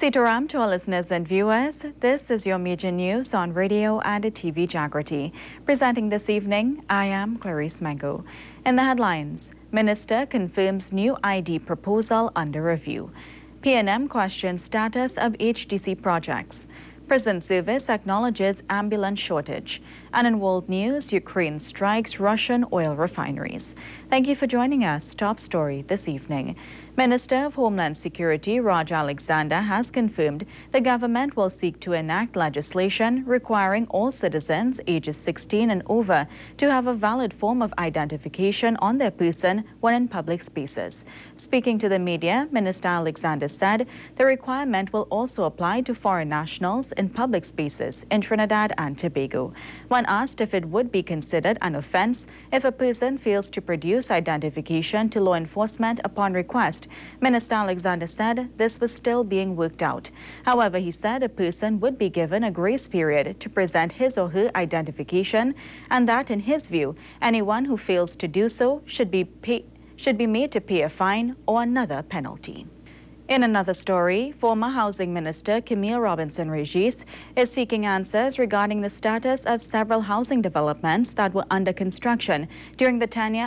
Sitaram to our listeners and viewers. This is your media news on radio and TV Jagrati. Presenting this evening, I am Clarice Mango. In the headlines, Minister confirms new ID proposal under review. PNM questions status of HDC projects. Prison service acknowledges ambulance shortage. And in world news, Ukraine strikes Russian oil refineries. Thank you for joining us. Top story this evening. Minister of Homeland Security Raj Alexander has confirmed the government will seek to enact legislation requiring all citizens ages 16 and over to have a valid form of identification on their person when in public spaces. Speaking to the media, Minister Alexander said the requirement will also apply to foreign nationals in public spaces in Trinidad and Tobago. When asked if it would be considered an offense if a person fails to produce identification to law enforcement upon request, Minister Alexander said this was still being worked out. However, he said a person would be given a grace period to present his or her identification and that, in his view, anyone who fails to do so should be made to pay a fine or another penalty. In another story, former Housing Minister Camille Robinson Regis is seeking answers regarding the status of several housing developments that were under construction during the tenure